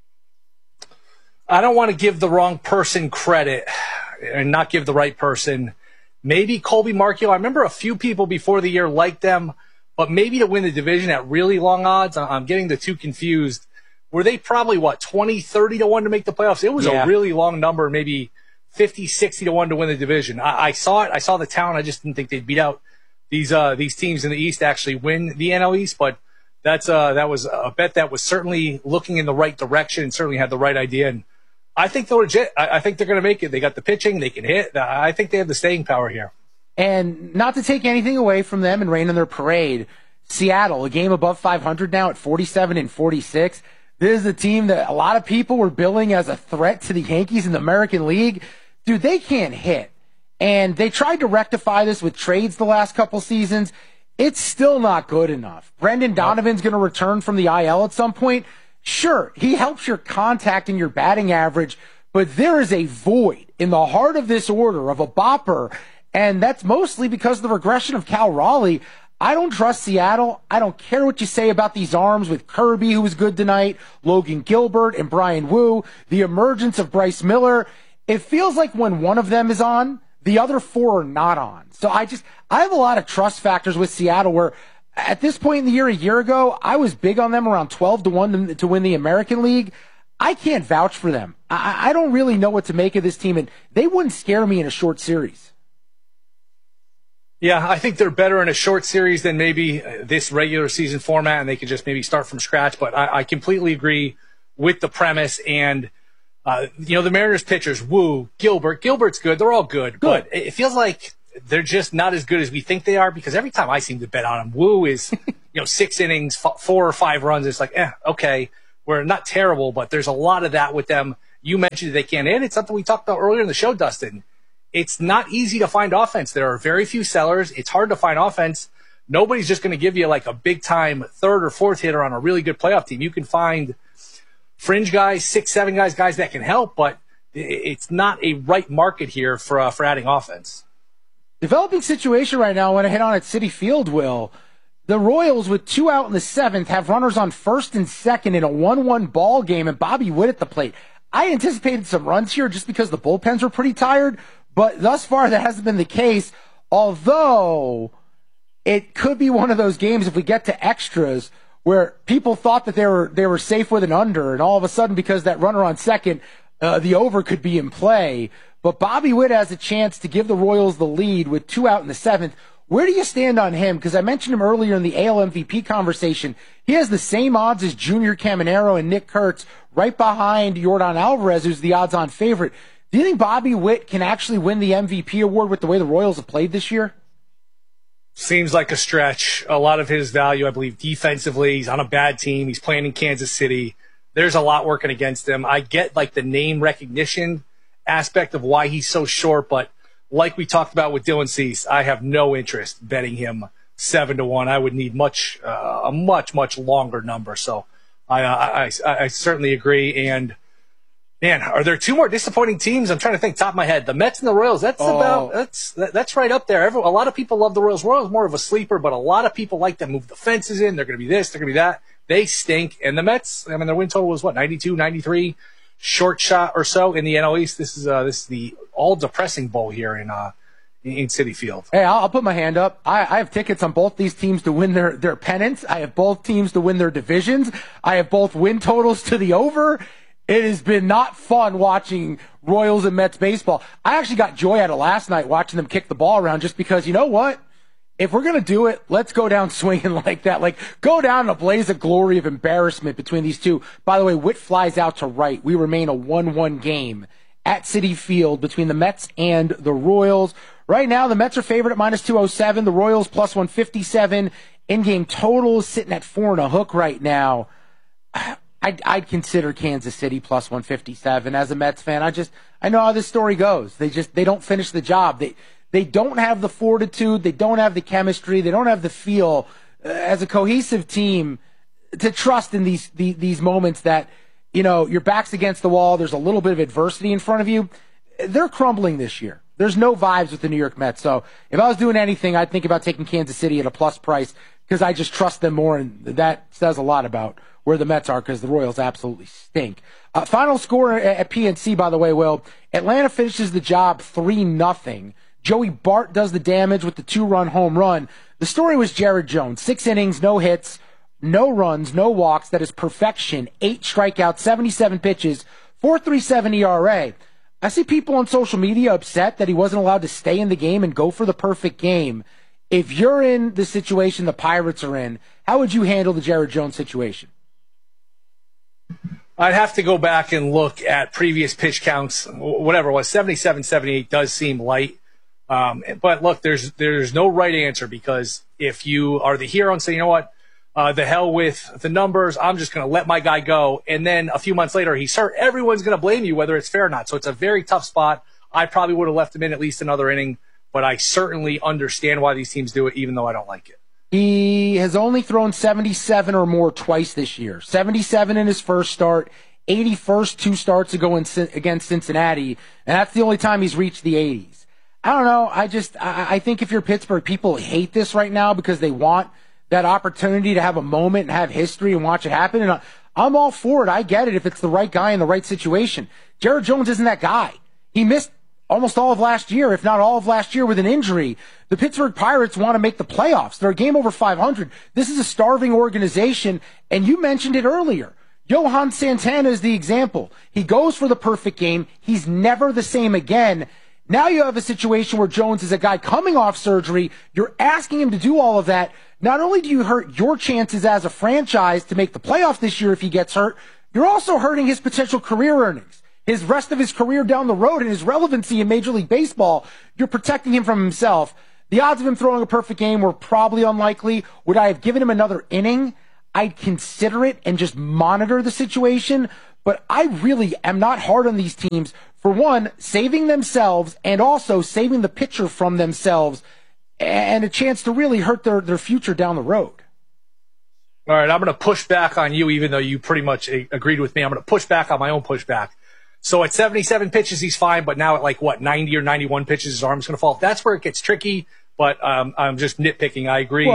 I don't want to give the wrong person credit and not give the right person. Maybe Colby Markio. I remember a few people before the year liked them, but maybe to win the division at really long odds. I'm getting the two confused. Were they probably, 20, 30 to 1 to make the playoffs? It was a really long number, maybe 50, 60 to 1 to win the division. I saw it. I saw the talent. I just didn't think they'd beat out these teams in the East to actually win the NL East, but that was a bet that was certainly looking in the right direction and certainly had the right idea. And I think they're legit. I think they're going to make it. They got the pitching. They can hit. I think they have the staying power here. And not to take anything away from them and rain on their parade, Seattle, a game above 500 now at 47-46. This is a team that a lot of people were billing as a threat to the Yankees in the American League. Dude, they can't hit. And they tried to rectify this with trades the last couple seasons. It's still not good enough. Brendan Donovan's going to return from the IL at some point. Sure, he helps your contact and your batting average, but there is a void in the heart of this order of a bopper, and that's mostly because of the regression of Cal Raleigh. I don't trust Seattle. I don't care what you say about these arms with Kirby, who was good tonight, Logan Gilbert and Brian Wu, the emergence of Bryce Miller. It feels like when one of them is on, the other four are not on. So I have a lot of trust factors with Seattle where at this point in the year, a year ago, I was big on them around 12 to 1 to win the American League. I can't vouch for them. I don't really know what to make of this team, and they wouldn't scare me in a short series. Yeah, I think they're better in a short series than maybe this regular season format, and they could just maybe start from scratch. But I completely agree with the premise. And, the Mariners pitchers, Wu, Gilbert. Gilbert's good. They're all good. But it feels like they're just not as good as we think they are, because every time I seem to bet on them, Wu is, 6 innings, 4 or 5 runs. It's like, okay, we're not terrible, but there's a lot of that with them. You mentioned they can't hit. It's something we talked about earlier in the show, Dustin. It's not easy to find offense. There are very few sellers. It's hard to find offense. Nobody's just going to give you like a big-time third or fourth hitter on a really good playoff team. You can find fringe guys, 6, 7 guys that can help, but it's not a right market here for adding offense. Developing situation right now. I want to hit on at Citi Field, Will. The Royals, with 2 out in the 7th, have runners on first and second in a 1-1 ball game, and Bobby Witt at the plate. I anticipated some runs here just because the bullpens were pretty tired, but thus far that hasn't been the case, although it could be one of those games if we get to extras where people thought that they were safe with an under, and all of a sudden, because that runner on second, the over could be in play. But Bobby Witt has a chance to give the Royals the lead with 2 out in the 7th. Where do you stand on him? Because I mentioned him earlier in the AL MVP conversation. He has the same odds as Junior Caminero and Nick Kurtz, right behind Yordan Alvarez, who's the odds-on favorite. Do you think Bobby Witt can actually win the MVP award with the way the Royals have played this year? Seems like a stretch. A lot of his value, I believe, defensively. He's on a bad team. He's playing in Kansas City. There's a lot working against him. I get like the name recognition aspect of why he's so short, but like we talked about with Dylan Cease, I have no interest betting him 7-1. I would need a much longer number. So I certainly agree. And man, are there 2 more disappointing teams? I'm trying to think top of my head. The Mets and the Royals. That's right up there. A lot of people love the Royals. Royals more of a sleeper, but a lot of people like to move the fences in. They're going to be this. They're going to be that. They stink. And the Mets, I mean, their win total was 92, 93. Short shot or so in the NL East. This is the all depressing bowl here in Citi Field. Hey, I'll put my hand up. I have tickets on both these teams to win their pennants. I have both teams to win their divisions. I have both win totals to the over. It has been not fun watching Royals and Mets baseball. I actually got joy out of last night watching them kick the ball around, just because, you know what? If we're going to do it, let's go down swinging like that. Like, go down in a blaze of glory of embarrassment between these two. By the way, Witt flies out to right. We remain a 1-1 game at Citi Field between the Mets and the Royals. Right now, the Mets are favored at -207. The Royals plus 157. In-game total is sitting at 4.5 right now. I'd consider Kansas City plus 157 as a Mets fan. I know how this story goes. They don't finish the job. They don't have the fortitude. They don't have the chemistry. They don't have the feel as a cohesive team to trust in these moments that, your back's against the wall. There's a little bit of adversity in front of you. They're crumbling this year. There's no vibes with the New York Mets. So if I was doing anything, I'd think about taking Kansas City at a plus price, because I just trust them more, and that says a lot about where the Mets are, because the Royals absolutely stink. Final score at PNC, by the way, Will. Atlanta finishes the job 3-0. Joey Bart does the damage with the 2-run home run. The story was Jared Jones. 6 innings, no hits, no runs, no walks. That is perfection. 8 strikeouts, 77 pitches, 4.37 ERA. I see people on social media upset that he wasn't allowed to stay in the game and go for the perfect game. If you're in the situation the Pirates are in, how would you handle the Jared Jones situation? I'd have to go back and look at previous pitch counts. Whatever it was, 77, 78 does seem light. But look, there's no right answer, because if you are the hero and say, you know what, the hell with the numbers, I'm just going to let my guy go, and then a few months later he's hurt, everyone's going to blame you, whether it's fair or not. So it's a very tough spot. I probably would have left him in at least another inning, but I certainly understand why these teams do it, even though I don't like it. He has only thrown 77 or more twice this year. 77 in his first start, 81st 2 starts ago against Cincinnati, and that's the only time he's reached the 80s. I don't know. I think if you're Pittsburgh, people hate this right now because they want that opportunity to have a moment and have history and watch it happen. And I'm all for it. I get it if it's the right guy in the right situation. Jared Jones isn't that guy. He missed almost all of last year, if not all of last year, with an injury. The Pittsburgh Pirates want to make the playoffs. They're a game over 500. This is a starving organization, and you mentioned it earlier. Johan Santana is the example. He goes for the perfect game. He's never the same again. Now you have a situation where Jones is a guy coming off surgery. You're asking him to do all of that. Not only do you hurt your chances as a franchise to make the playoffs this year if he gets hurt, you're also hurting his potential career earnings, his rest of his career down the road, and his relevancy in Major League Baseball. You're protecting him from himself. The odds of him throwing a perfect game were probably unlikely. Would I have given him another inning? I'd consider it and just monitor the situation. But I really am not hard on these teams for, one, saving themselves and also saving the pitcher from themselves and a chance to really hurt their future down the road. All right, I'm going to push back on you, even though you pretty much agreed with me. I'm going to push back on my own pushback. So at 77 pitches, he's fine, but now at 90 or 91 pitches, his arm's going to fall. That's where it gets tricky, but I'm just nitpicking. I agree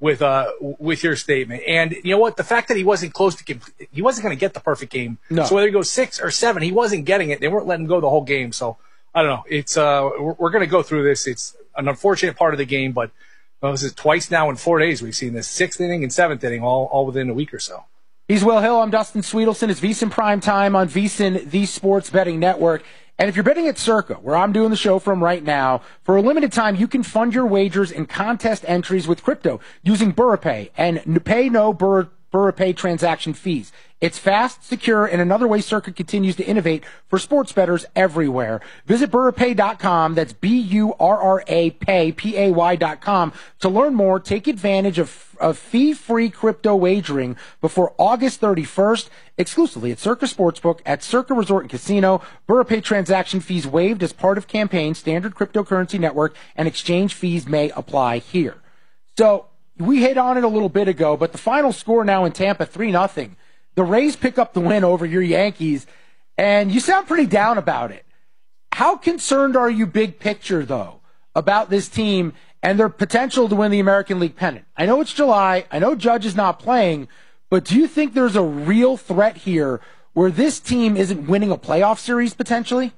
with your statement. And you know what? The fact that he wasn't close to he wasn't going to get the perfect game. No. So whether he goes 6 or 7, he wasn't getting it. They weren't letting him go the whole game. So I don't know. It's we're going to go through this. It's an unfortunate part of the game, but this is twice now in 4 days we've seen this 6th inning and 7th inning all within a week or so. He's Will Hill. I'm Dustin Sweetelson. It's VSiN Prime Time on VSiN, the Sports Betting Network. And if you're betting at Circa, where I'm doing the show from right now, for a limited time, you can fund your wagers and contest entries with crypto using BurraPay and pay no BurraPay transaction fees. It's fast, secure, and another way Circa continues to innovate for sports bettors everywhere. Visit BurraPay.com, that's B-U-R-R-A Pay, P-A-Y.com, to learn more. Take advantage of fee-free crypto wagering before August 31st, exclusively at Circa Sportsbook at Circa Resort and Casino. BurraPay transaction fees waived as part of campaign, standard cryptocurrency network, and exchange fees may apply here. So, we hit on it a little bit ago, but the final score now in Tampa, 3-0. The Rays pick up the win over your Yankees, and you sound pretty down about it. How concerned are you, big picture, though, about this team and their potential to win the American League pennant? I know it's July. I know Judge is not playing, but do you think there's a real threat here where this team isn't winning a playoff series potentially?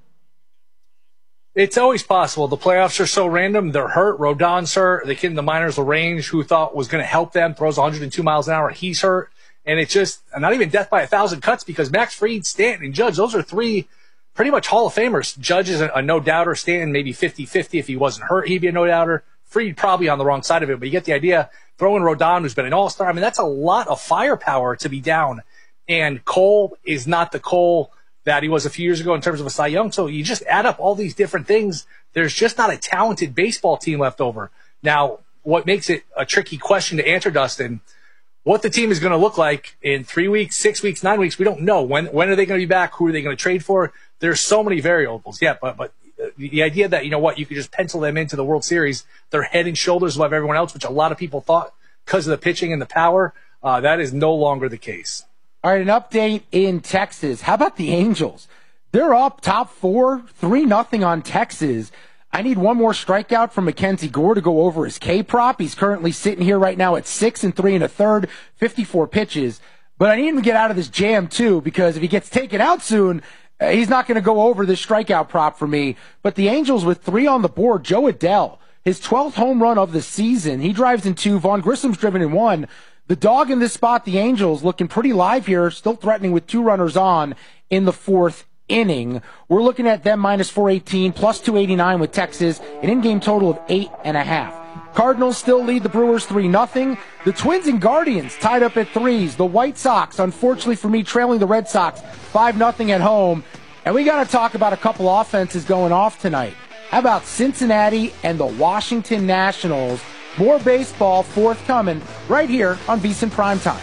It's always possible. The playoffs are so random. They're hurt. Rodon's hurt. The kid in the minors, LaRange, who thought was going to help them, throws 102 miles an hour. He's hurt. And it's just not even death by 1,000 cuts because Max Fried, Stanton, and Judge, those are 3 pretty much Hall of Famers. Judge is a no-doubter. Stanton maybe 50-50. If he wasn't hurt, he'd be a no-doubter. Fried probably on the wrong side of it, but you get the idea. Throwing Rodon, who's been an all-star, I mean, that's a lot of firepower to be down. And Cole is not the Cole that he was a few years ago in terms of a Cy Young. So you just add up all these different things. There's just not a talented baseball team left over. Now, what makes it a tricky question to answer, Dustin, what the team is going to look like in 3 weeks, 6 weeks, 9 weeks, we don't know. When are they going to be back? Who are they going to trade for? There's so many variables. Yeah, but the idea that, you know what, you could just pencil them into the World Series, they're head and shoulders above everyone else, which a lot of people thought because of the pitching and the power, that is no longer the case. All right, an update in Texas. How about the Angels? They're up top 4, 3-0 on Texas. I need one more strikeout from Mackenzie Gore to go over his K-prop. He's currently sitting here right now at 6 3 1/3, 54 pitches. But I need him to get out of this jam, too, because if he gets taken out soon, he's not going to go over this strikeout prop for me. But the Angels with 3 on the board, Joe Adell, his 12th home run of the season. He drives in 2. Vaughn Grissom's driven in 1. The dog in this spot, the Angels, looking pretty live here, still threatening with 2 runners on in the 4th inning. We're looking at them minus 418, plus 289 with Texas, an in-game total of 8.5. Cardinals still lead the Brewers 3-0. The Twins and Guardians tied up at 3s. The White Sox, unfortunately for me, trailing the Red Sox 5-0 at home. And we got to talk about a couple offenses going off tonight. How about Cincinnati and the Washington Nationals? More baseball forthcoming right here on VSiN Primetime.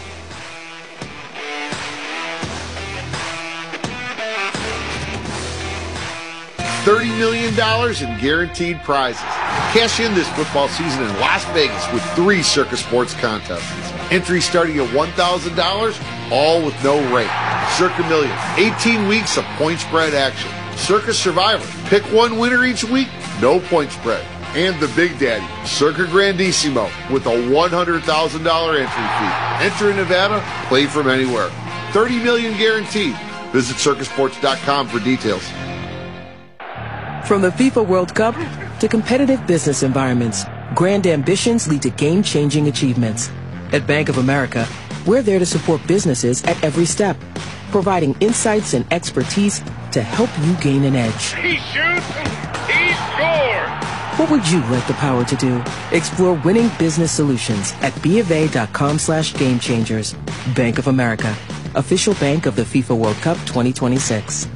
$30 million in guaranteed prizes. Cash in this football season in Las Vegas with 3 Circa Sports contests. Entries starting at $1,000, all with no rate. Circa Millions, 18 weeks of point spread action. Circa Survivor, pick one winner each week, no point spread. And the Big Daddy, Circa Grandissimo, with a $100,000 entry fee. Enter in Nevada, play from anywhere. $30 million guaranteed. Visit circasports.com for details. From the FIFA World Cup to competitive business environments, grand ambitions lead to game-changing achievements. At Bank of America, we're there to support businesses at every step, providing insights and expertise to help you gain an edge. He shoots, he What would you like the power to do? Explore winning business solutions at BofA.com/gamechangers. Bank of America, official bank of the FIFA World Cup 2026.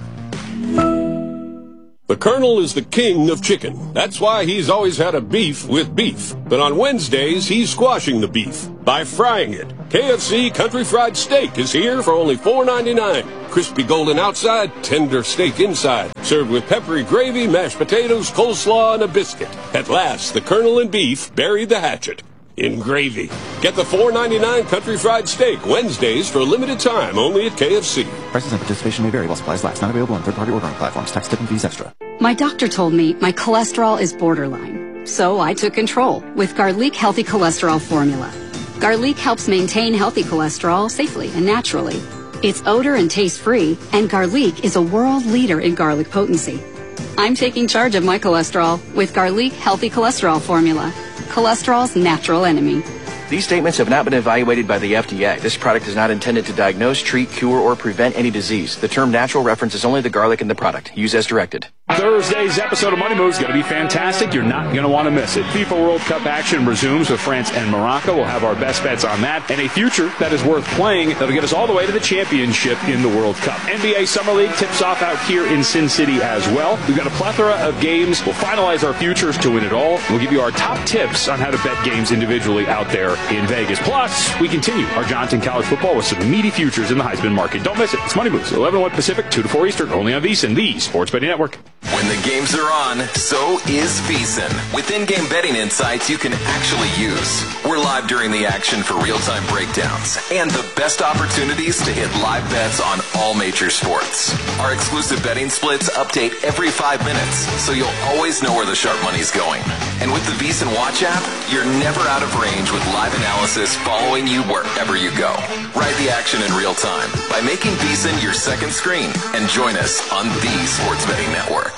The Colonel is the king of chicken. That's why he's always had a beef with beef. But on Wednesdays, he's squashing the beef by frying it. KFC Country Fried Steak is here for only $4.99. Crispy golden outside, tender steak inside. Served with peppery gravy, mashed potatoes, coleslaw, and a biscuit. At last, the Colonel and beef buried the hatchet in gravy. Get the $4.99 Country Fried Steak Wednesdays for a limited time only at KFC. Prices and participation may vary while supplies last. Not available on third-party ordering platforms. Tax, tip, and fees extra. My doctor told me my cholesterol is borderline. So I took control with Garlic Healthy Cholesterol Formula. Garlic helps maintain healthy cholesterol safely and naturally. It's odor and taste-free, and Garlic is a world leader in garlic potency. I'm taking charge of my cholesterol with Garlic Healthy Cholesterol Formula. Cholesterol's natural enemy. These statements have not been evaluated by the FDA. This product is not intended to diagnose, treat, cure, or prevent any disease. The term natural references only the garlic in the product. Use as directed. Thursday's episode of Money Moves is going to be fantastic. You're not going to want to miss it. FIFA World Cup action resumes with France and Morocco. We'll have our best bets on that and a future that is worth playing that'll get us all the way to the championship in the World Cup. NBA Summer League tips off out here in Sin City as well. We've got a plethora of games. We'll finalize our futures to win it all. We'll give you our top tips on how to bet games individually out there in Vegas. Plus, we continue our Johnson College football with some meaty futures in the Heisman market. Don't miss it. It's Money Moves, 11-1 Pacific, 2 to 4 Eastern, only on VSiN, the Sports Betting Network. When the games are on, so is VSiN. With in-game betting insights you can actually use. We're live during the action for real-time breakdowns and the best opportunities to hit live bets on all major sports. Our exclusive betting splits update every 5 minutes, so you'll always know where the sharp money's going. And with the VSiN Watch app, you're never out of range with live analysis following you wherever you go. Ride the action in real time by making VSiN your second screen and join us on the Sports Betting Network.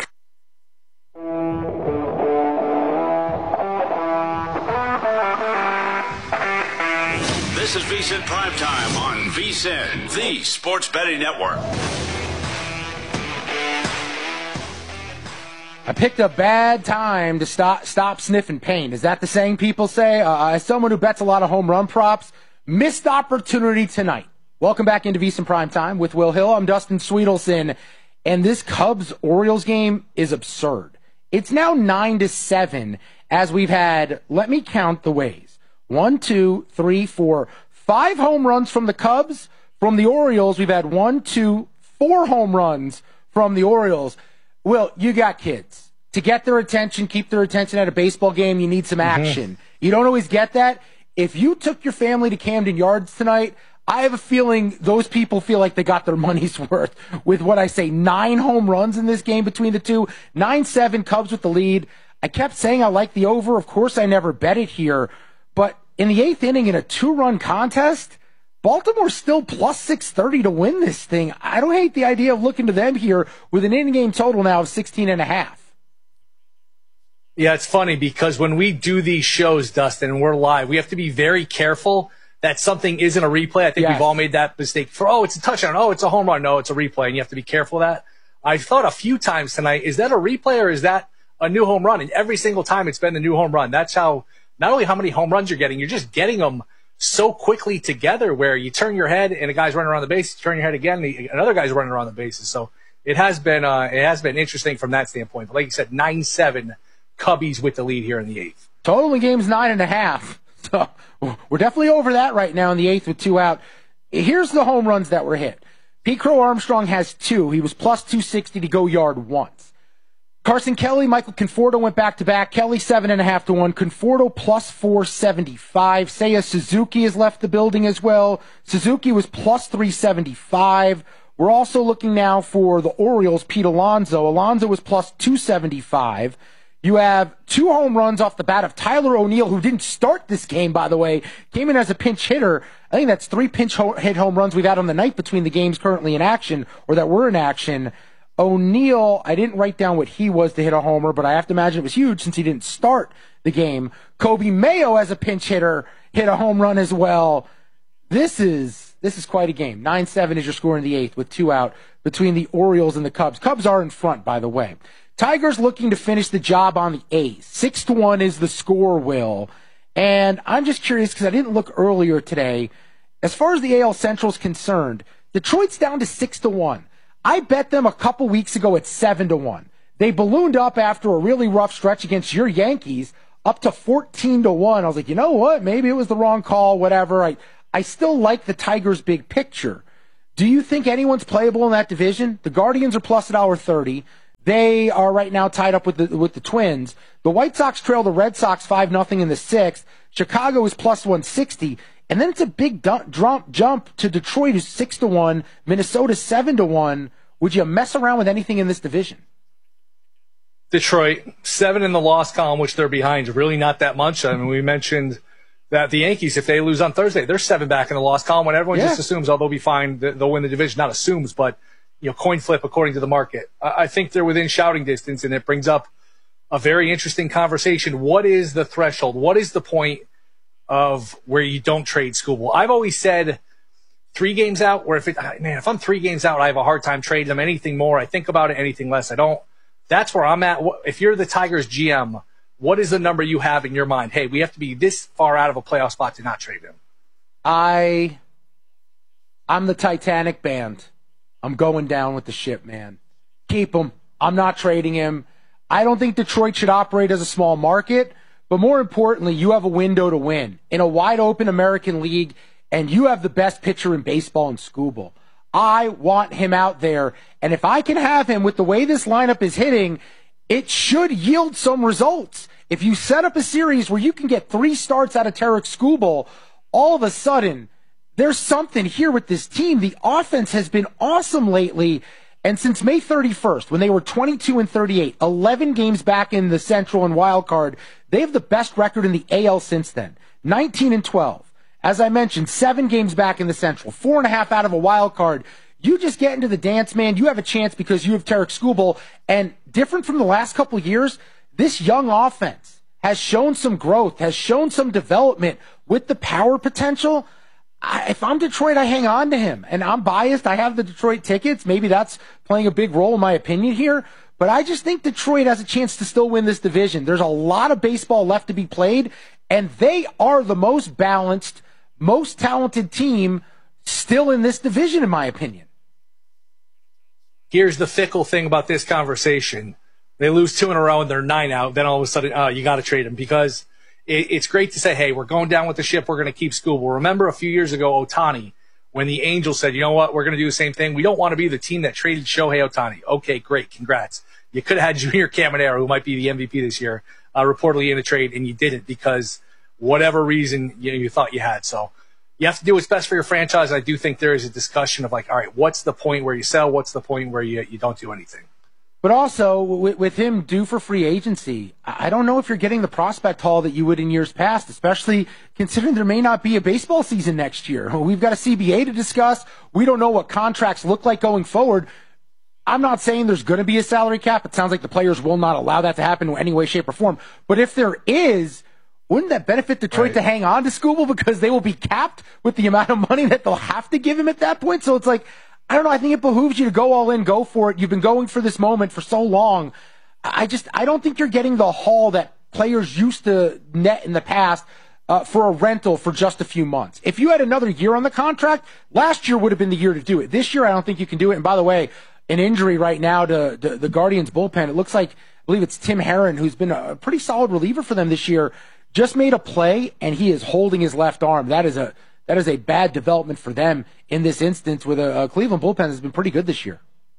This is VSiN Primetime on VSiN, the Sports Betting Network. I picked a bad time to stop sniffing pain. Is that the saying people say? As someone who bets a lot of home run props, missed opportunity tonight. Welcome back into VSiN Primetime with Will Hill. I'm Dustin Sweetelson, and this Cubs-Orioles game is absurd. It's now 9-7 as we've had, let me count the ways. 1, 2, 3, 4, 5 home runs from the Cubs. From the Orioles, we've had 1, 2, 4 home runs from the Orioles. Will, you got kids. To get their attention, keep their attention at a baseball game, you need some action. You don't always get that. If you took your family to Camden Yards tonight, I have a feeling those people feel like they got their money's worth with what I say, 9 home runs in this game between the two. 9-7, Cubs with the lead. I kept saying I like the over. Of course, I never bet it here. But in the 8th inning in a 2-run contest, Baltimore's still plus 630 to win this thing. I don't hate the idea of looking to them here with an in-game total now of 16.5. Yeah, it's funny because when we do these shows, Dustin, and we're live, we have to be very careful that something isn't a replay. I think we've all made that mistake. It's a touchdown. Oh, it's a home run. No, it's a replay, and you have to be careful of that. I thought a few times tonight, is that a replay or is that a new home run? And every single time it's been the new home run. That's how, not only how many home runs you're getting them so quickly together where you turn your head and a guy's running around the base, you turn your head again, and another guy's running around the bases. So it has been interesting from that standpoint. But like you said, 9-7, Cubbies with the lead here in the 8th. Total in the game's 9.5. So we're definitely over that right now in the 8th with 2 out. Here's the home runs that were hit. Pete Crow Armstrong has 2. He was plus 260 to go yard once. Carson Kelly, Michael Conforto went back-to-back. Kelly 7.5 to 1. Conforto plus 475. Seiya Suzuki has left the building as well. Suzuki was plus 375. We're also looking now for the Orioles, Pete Alonso. Alonso was plus 275. You have 2 home runs off the bat of Tyler O'Neill, who didn't start this game, by the way. Came in as a pinch hitter. I think that's 3 pinch hit home runs we've had on the night between the games currently in action, or that were in action. O'Neill, I didn't write down what he was to hit a homer, but I have to imagine it was huge since he didn't start the game. Kobe Mayo, as a pinch hitter, hit a home run as well. This is This is quite a game. 9-7 is your score in the 8th with 2 out between the Orioles and the Cubs. Cubs are in front, by the way. Tigers looking to finish the job on the A's. 6-1 is the score, Will. And I'm just curious because I didn't look earlier today. As far as the AL Central is concerned, Detroit's down to 6-1. I bet them a couple weeks ago at 7-1. They ballooned up after a really rough stretch against your Yankees up to 14-1. I was like, you know what? Maybe it was the wrong call, whatever. I still like the Tigers' big picture. Do you think anyone's playable in that division? The Guardians are plus $1.30. They are right now tied up with the Twins. The White Sox trail the Red Sox 5-0 in the 6th. Chicago is plus 160. And then it's a big jump to Detroit, who's 6-1. Minnesota 7-1. Would you mess around with anything in this division? Detroit, 7 in the loss column, which they're behind. Really not that much. I mean, we mentioned that the Yankees, if they lose on Thursday, they're 7 back in the loss column when everyone just assumes, they'll be fine, they'll win the division. Not assumes, but coin flip according to the market. I think they're within shouting distance, and it brings up a very interesting conversation. What is the threshold? What is the point of where you don't trade Skubal? I've always said 3 games out, or if I'm 3 games out, I have a hard time trading them. Anything more, I think about it. Anything less, I don't. That's where I'm at. If you're the Tigers GM, what is the number you have in your mind? Hey, we have to be this far out of a playoff spot to not trade him. I'm the Titanic band. I'm going down with the ship, man. Keep him. I'm not trading him. I don't think Detroit should operate as a small market, but more importantly, you have a window to win in a wide-open American League, and you have the best pitcher in baseball in Skubal. I want him out there, and if I can have him with the way this lineup is hitting, it should yield some results. If you set up a series where you can get 3 starts out of Tarik Skubal, all of a sudden, there's something here with this team. The offense has been awesome lately, and since May 31st, when they were 22-38, 11 games back in the Central and Wild Card, they have the best record in the AL since then, 19-12. As I mentioned, 7 games back in the Central, 4.5 out of a wild card. You just get into the dance, man. You have a chance because you have Tarik Skubal. And different from the last couple of years, this young offense has shown some growth, has shown some development with the power potential. If I'm Detroit, I hang on to him. And I'm biased. I have the Detroit tickets. Maybe that's playing a big role in my opinion here. But I just think Detroit has a chance to still win this division. There's a lot of baseball left to be played, and they are the most balanced, most talented team still in this division, in my opinion. Here's the fickle thing about this conversation. They lose 2 in a row and they're 9 out. Then all of a sudden, you got to trade them because it's great to say, hey, we're going down with the ship. We're going to keep Skubal. Remember a few years ago, Ohtani, when the Angels said, you know what, we're going to do the same thing. We don't want to be the team that traded Shohei Ohtani. Okay, great. Congrats. You could have had Junior Caminero, who might be the MVP this year, reportedly in a trade, and you didn't because whatever reason you thought you had. So you have to do what's best for your franchise. I do think there is a discussion of like, all right, what's the point where you sell? What's the point where you don't do anything? But also, with him due for free agency, I don't know if you're getting the prospect haul that you would in years past, especially considering there may not be a baseball season next year. We've got a CBA to discuss. We don't know what contracts look like going forward. I'm not saying there's going to be a salary cap. It sounds like the players will not allow that to happen in any way, shape, or form. But if there is, wouldn't that benefit Detroit to hang on to Skubal because they will be capped with the amount of money that they'll have to give him at that point? So it's like, I don't know. I think it behooves you to go all in, go for it. You've been going for this moment for so long. I don't think you're getting the haul that players used to net in the past for a rental for just a few months. If you had another year on the contract, last year would have been the year to do it. This year, I don't think you can do it. And by the way, an injury right now to the Guardians bullpen. It looks like, I believe it's Tim Herron, who's been a pretty solid reliever for them this year, just made a play, and he is holding his left arm. That is a bad development for them in this instance with a Cleveland bullpen that's been pretty good this year.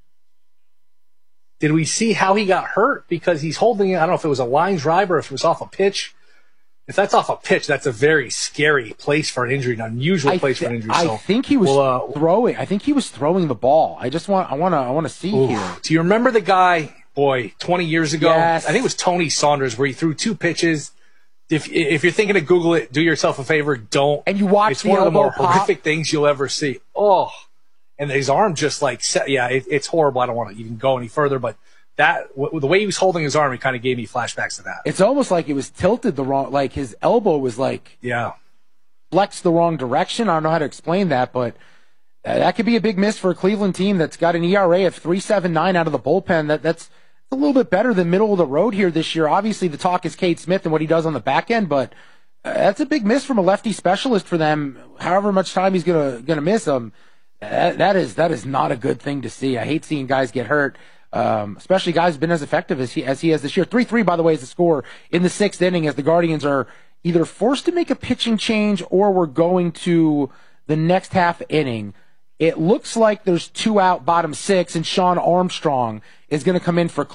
Did we see how he got hurt? Because he's holding it. I don't know if it was a line drive or if it was off a pitch. If that's off a pitch, that's a very scary place for an injury, an unusual place for an injury. I think he was throwing. I think he was throwing the ball. I want to see here. Do you remember the guy, 20 years ago? Yes. I think it was Tony Saunders, where he threw 2 pitches. If you're thinking to Google it, do yourself a favor, don't. And you watch it's one of the more horrific things you'll ever see. Oh, and his arm just like it's horrible. I don't want to even go any further, but the way he was holding his arm, it kind of gave me flashbacks to that. It's almost like it was tilted the wrong, like his elbow was like flexed the wrong direction. I don't know how to explain that, but That could be a big miss for a Cleveland team that's got an ERA of 3.79 out of the bullpen. That's a little bit better than middle of the road here this year. Obviously, the talk is Cade Smith and what he does on the back end, but that's a big miss from a lefty specialist for them. However much time he's gonna miss them, that is not a good thing to see. I hate seeing guys get hurt, especially guys who've been as effective as he has this year. 3-3, by the way, is the score in the 6th inning as the Guardians are either forced to make a pitching change or we're going to the next half inning. It looks like there's 2 out, bottom 6, and Sean Armstrong is going to come in for